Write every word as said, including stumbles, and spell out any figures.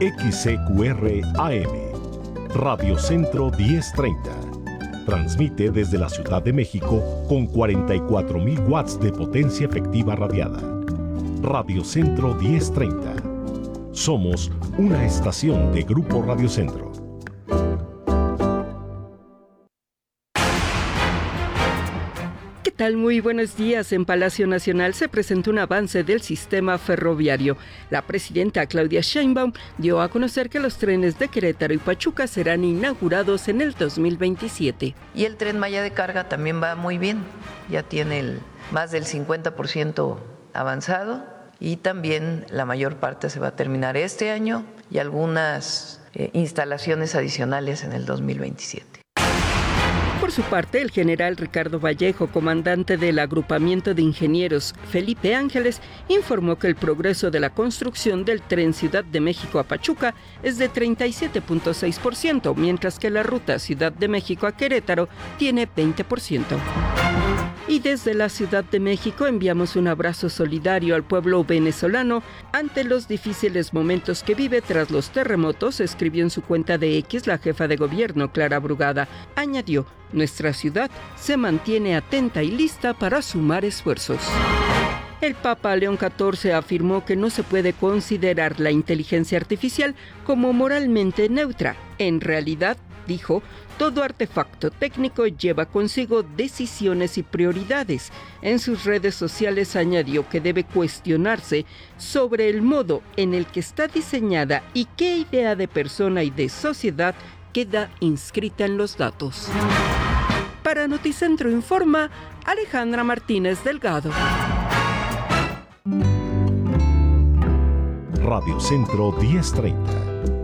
X C Q R A M, Radio Centro diez treinta. Transmite desde la Ciudad de México con cuarenta y cuatro mil watts de potencia efectiva radiada. Radio Centro diez treinta. Somos una estación de Grupo Radio Centro. ¿Qué tal? Muy buenos días. En Palacio Nacional se presentó un avance del sistema ferroviario. La presidenta Claudia Sheinbaum dio a conocer que los trenes de Querétaro y Pachuca serán inaugurados en el dos mil veintisiete. Y el Tren Maya de carga también va muy bien. Ya tiene el, más del cincuenta por ciento avanzado y también la mayor parte se va a terminar este año y algunas eh, instalaciones adicionales en el dos mil veintisiete. Por su parte, el general Ricardo Vallejo, comandante del agrupamiento de ingenieros Felipe Ángeles, informó que el progreso de la construcción del tren Ciudad de México a Pachuca es de treinta y siete punto seis por ciento, mientras que la ruta Ciudad de México a Querétaro tiene veinte por ciento. Y desde la Ciudad de México enviamos un abrazo solidario al pueblo venezolano ante los difíciles momentos que vive tras los terremotos, escribió en su cuenta de X la jefa de gobierno, Clara Brugada. Añadió: nuestra ciudad se mantiene atenta y lista para sumar esfuerzos. El Papa León catorce afirmó que no se puede considerar la inteligencia artificial como moralmente neutra. En realidad, dijo, todo artefacto técnico lleva consigo decisiones y prioridades. En sus redes sociales añadió que debe cuestionarse sobre el modo en el que está diseñada y qué idea de persona y de sociedad queda inscrita en los datos. Para Noticentro Informa, Alejandra Martínez Delgado. Radio Centro diez treinta.